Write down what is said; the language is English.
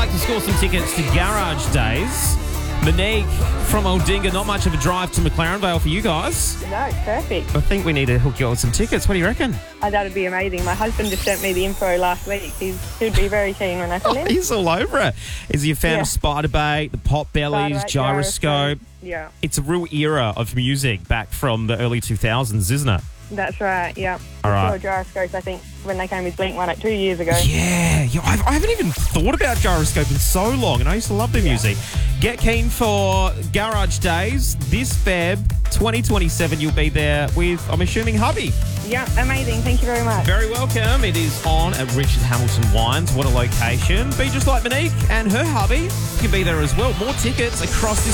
to score some tickets to Garage Days. Monique from Aldinga, not much of a drive to McLaren Vale for you guys. No, it's perfect. I think we need to hook you up with some tickets. What do you reckon? Oh, that would be amazing. My husband just sent me the info last week. He'd be very keen when I tell him. He's all over it. Is he a fan of Spiderbait, the Pop Bellies, Spiderbait, Gyroscope? Yeah. It's a real era of music back from the early 2000s, isn't it? That's right, yeah. All right. I saw Gyroscopes, I think, when they came with Blink 182 years ago. Yeah, I haven't even thought about Gyroscope in so long, and I used to love their music. Get keen for Garage Days this Feb 2027. You'll be there with, I'm assuming, hubby. Yeah, amazing. Thank you very much. Very welcome. It is on at Richard Hamilton Wines. What a location. Be just like Monique and her hubby. You can be there as well. More tickets across this